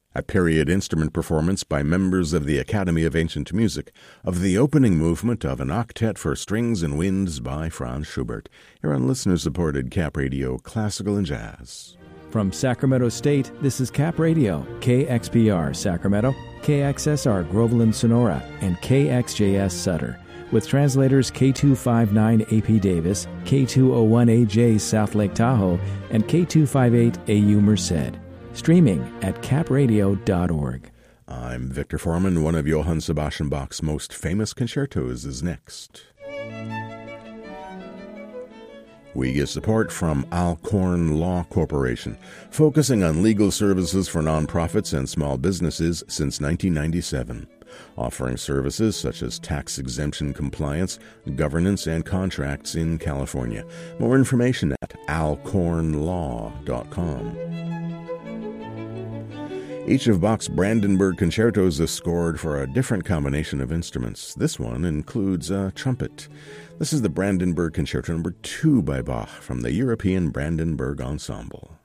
a period instrument performance by members of the Academy of Ancient Music of the opening movement of an octet for strings and winds by Franz Schubert, here on listener-supported Cap Radio Classical and Jazz. From Sacramento State, this is Cap Radio, KXPR Sacramento, KXSR Groveland Sonora, and KXJS Sutter, with translators K259 AP Davis, K201AJ South Lake Tahoe, and K258 AU Merced. Streaming at capradio.org. I'm Victor Foreman. One of Johann Sebastian Bach's most famous concertos is next. We get support from Alcorn Law Corporation, focusing on legal services for nonprofits and small businesses since 1997, offering services such as tax exemption compliance, governance, and contracts in California. More information at alcornlaw.com. Each of Bach's Brandenburg concertos is scored for a different combination of instruments. This one includes a trumpet. This is the Brandenburg Concerto No. 2 by Bach from the European Brandenburg Ensemble.